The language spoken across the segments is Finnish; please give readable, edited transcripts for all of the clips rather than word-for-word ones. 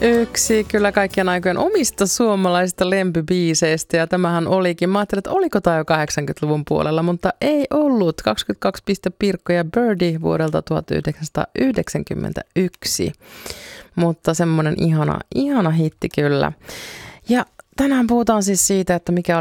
Yksi kyllä kaikkien aikojen omista suomalaisista lempibiiseistä, ja tämähän olikin. Mä ajattelin, että oliko tämä jo 80-luvun puolella, mutta ei ollut. 22 Pirkko ja Birdie vuodelta 1991, mutta semmoinen ihana hitti kyllä. Ja tänään puhutaan siis siitä, että mikä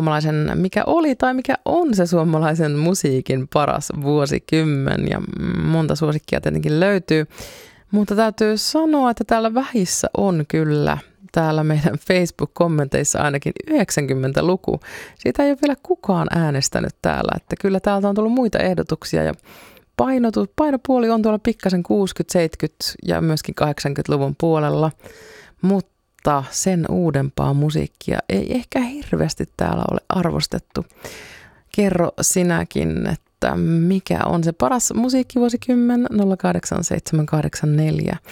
on se suomalaisen musiikin paras vuosikymmen, ja monta suosikkia tietenkin löytyy. Mutta täytyy sanoa, että täällä vähissä on kyllä, täällä meidän Facebook-kommenteissa ainakin 90-luku. Siitä ei ole vielä kukaan äänestänyt täällä, että kyllä täältä on tullut muita ehdotuksia ja painopuoli on tuolla pikkasen 60, 70 ja myöskin 80-luvun puolella, mutta sen uudempaa musiikkia ei ehkä hirveästi täällä ole arvostettu. Kerro sinäkin, että mikä on se paras musiikkivuosikymmen 08784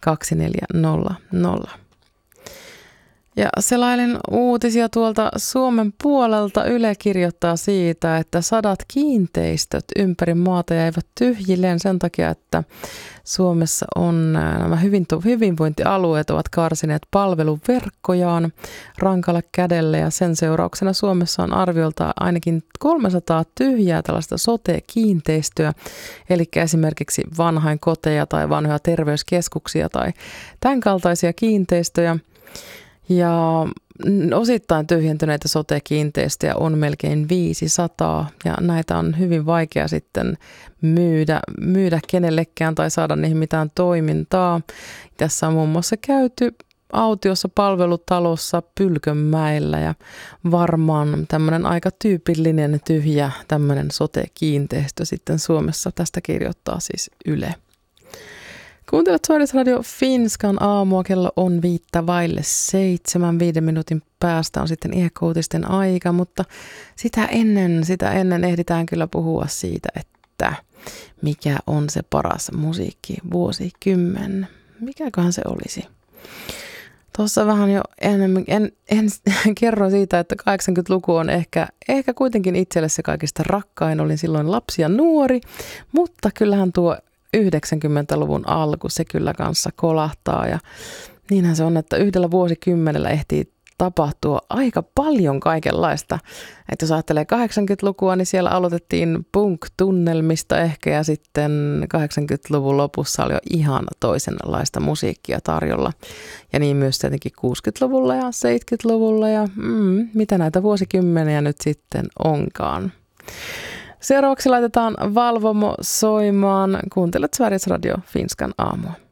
2400. Ja selailen uutisia tuolta Suomen puolelta. Yle kirjoittaa siitä, että 100 kiinteistöt ympäri maata jäivät tyhjilleen sen takia, että Suomessa on nämä hyvinvointialueet ovat karsineet palveluverkkojaan rankalla kädellä, ja sen seurauksena Suomessa on arviolta ainakin 300 tyhjää tällaista sote-kiinteistöä, eli esimerkiksi vanhainkoteja tai vanhoja terveyskeskuksia tai tämän kaltaisia kiinteistöjä. Ja osittain tyhjentyneitä sote-kiinteistöjä on melkein 500, ja näitä on hyvin vaikea sitten myydä kenellekään tai saada niihin mitään toimintaa. Tässä on muun muassa käyty autiossa palvelutalossa Pylkönmäellä, ja varmaan tämmöinen aika tyypillinen tyhjä tämmöinen sote-kiinteistö sitten Suomessa. Tästä kirjoittaa siis Yle. Kuuntelet Sveriges Radio Finskan aamua, kello on 6:05, 5 minuutin päästä on sitten IEK-uutisten aika, mutta sitä ennen ehditään kyllä puhua siitä, että mikä on se paras musiikki vuosikymmen. Mikäköhän se olisi? Tuossa vähän jo en kerro siitä, että 80-luku on ehkä kuitenkin itselle se kaikista rakkain. Olin silloin lapsi ja nuori, mutta kyllähän tuo 90-luvun alku, se kyllä kanssa kolahtaa, ja niinhän se on, että yhdellä vuosikymmenellä ehtii tapahtua aika paljon kaikenlaista. Että jos ajattelee 80-lukua, niin siellä aloitettiin punk-tunnelmista ehkä, ja sitten 80-luvun lopussa oli jo ihan toisenlaista musiikkia tarjolla. Ja niin myös tietenkin 60-luvulla ja 70-luvulla, ja mitä näitä vuosikymmeniä nyt sitten onkaan. Seuraavaksi laitetaan Valvomo soimaan. Kuuntelet Sveriges Radio Finskan aamua.